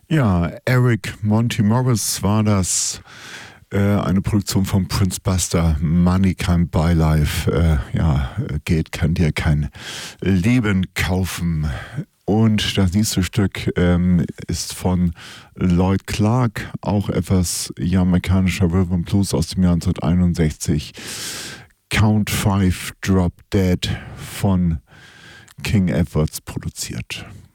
Ja, Eric Monty Morris war das. Eine Produktion von Prince Buster, Money Can't Buy Life. Geld kann dir kein Leben kaufen. Und das nächste Stück ist von Lloyd Clark, auch etwas jamaikanischer Rhythm and Blues aus dem Jahr 1961. Count 5 Drop Dead von King Edwards produziert.